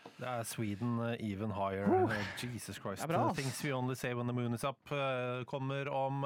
Det Sweden Even Higher. Jesus Christ. Det bra, Things We Only Say When The Moon Is Up kommer om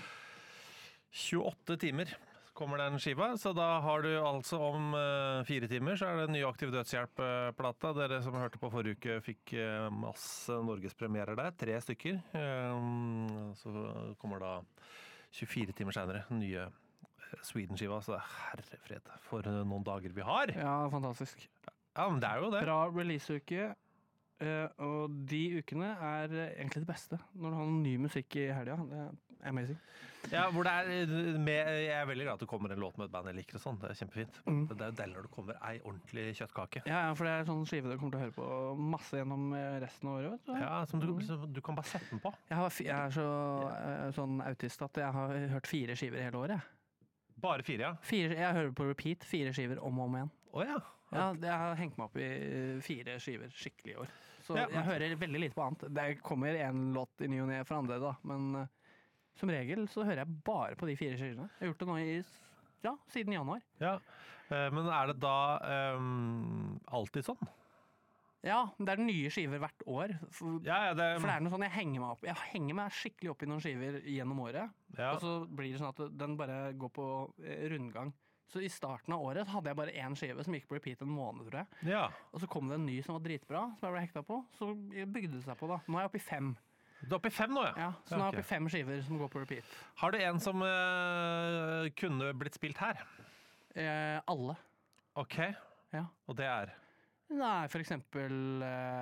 28 timer. Kommer den skiva, så da har du altså om 4 timer så det ny Aktiv Dødshjelp-plata. Dere som hørte på forrige uke fikk masse norgespremierer der, 3 stykker. Så kommer da 24 timer senere nye Sweden-skiva, så herrefred for noen dager vi har. Ja, fantastisk. Ja, men det jo det. Bra releaseuke, og de ukene egentlig det beste. Når du har noen ny musikk i helga, det amazing. Ja, hvor det med, jeg veldig glad at det kommer en låt med et band jeg liker og sånn, det kjempefint. Det jo deilig når det kommer ei ordentlig kjøttkake. Ja, for det sånn skive du kommer til å høre på masse gjennom resten av året, vet du. Ja, som du kan bare sette den på. Jeg så sånn autist at jeg har hørt 4 skiver i hele året. Bare 4, ja? Jeg hører på repeat 4 skiver om og om igjen. Ja. Ja, jeg har hengt meg opp i 4 skiver skikkelig i år. Så Ja. jeg hører veldig lite på annet. Det kommer en låt i ny og ne fra andre, da. Men som regel så hører jeg bare på de 4 skivene. Jeg har gjort det nå siden januar. Ja, men det da alltid sånn? Ja, det nye skiver hvert år. For det noe sånn jeg henger meg opp. Jeg henger meg skikkelig opp i noen skiver gjennom året. Ja. Og så blir det sånn at den bare går på rundgang. Så i starten av året hadde jeg bare 1 skive som gikk på repeat en måned, tror jeg. Ja. Og så kom det en ny som var dritbra, som jeg ble hekta på. Så bygde det seg på da. Nå jeg oppe i 5. Du oppe i 5 nå, ja? Ja, så nå jeg oppe i 5 skiver som går på repeat. Har du en som kunne blitt spilt her? Alle. Ok. Ja. Og det Nei, for eksempel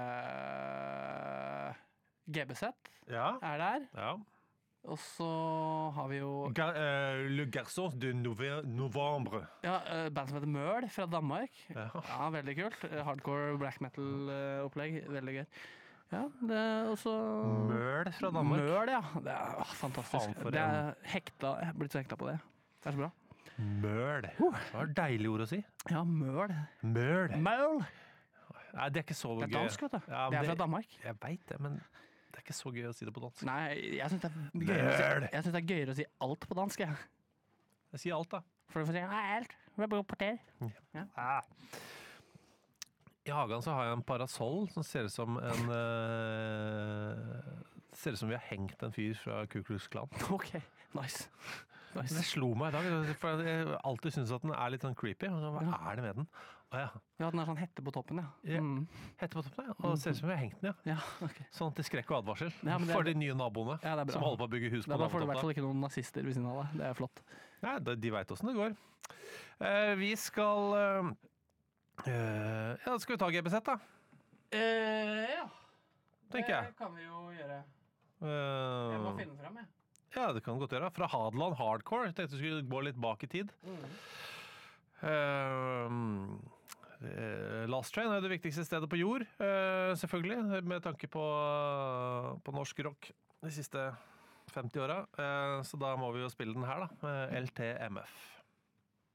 GBZ der. Ja. Og så har vi jo Le Garçon de Novembre. Ja, band som heter Møl fra Danmark. Ja, veldig kult. Hardcore black metal-opplegg. Veldig gøy. Ja, det også Møl fra Danmark. Møl, ja. Det fantastisk. Det hekta. Jeg har blitt så hekta på det. Det så bra. Møl. Det var et deilig ord å si. Ja, møl. Møl. Møl. Nei, det ikke så gøy. Det dansk, vet du. Ja, det fra Danmark. Jeg vet det, men det ikke så gøy å si det på dansk. Nei, jeg synes det er gøyere å si alt på dansk, jeg. Jeg sier alt, da. For du får si alt. Rapporter. Ja. I hagen så har jeg en parasoll som ser ut som ser ut som vi har hengt en fyr fra Ku Klux Klan. Ok, nice. Det slo meg i dag, for jeg alltid synes at den litt sånn creepy. Hva det med den? Ja, den sånn hette på toppen, ja. Hette på toppen, ja. Og det ser ut som vi har hengt den, ja. Okay. Sånn til skrekk og advarsel. Ja, for de nye naboene som holder på å bygge hus på nabotoppen. Da får du i hvert fall ikke noen nazister ved siden av deg. Det flott. Ja, de vet hvordan det går. Vi skal... skal vi ta GBZ, da? Ja. Tenker jeg. Det kan vi jo gjøre. Jeg må finne frem, jeg. Ja, det kan godt gjøre. Fra Hadeland Hardcore. Jeg tenkte vi skulle gå litt bak i tid. Last Train det viktigste stedet på jord, selvfølgelig, med tanke på norsk rock de siste 50 årene. Så da må vi jo spille den her, da. LTMF.